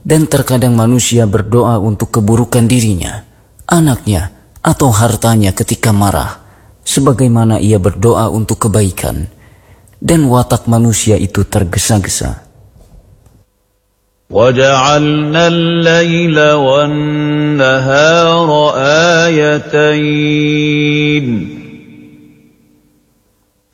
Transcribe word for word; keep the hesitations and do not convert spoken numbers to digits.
Dan terkadang manusia berdoa untuk keburukan dirinya, anaknya, atau hartanya ketika marah, sebagaimana ia berdoa untuk kebaikan, dan watak manusia itu tergesa-gesa. وَجَعَلْنَا اللَّيْلَ وَالنَّهَارَ آيَتَيْنِ